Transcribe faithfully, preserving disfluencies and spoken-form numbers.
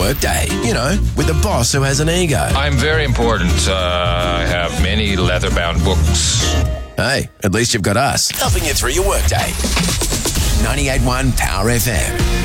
workday. You know, with a boss who has an ego. I'm very important. Uh, I have many leather-bound books. Hey, at least you've got us helping you through your workday. ninety-eight point one Power F M.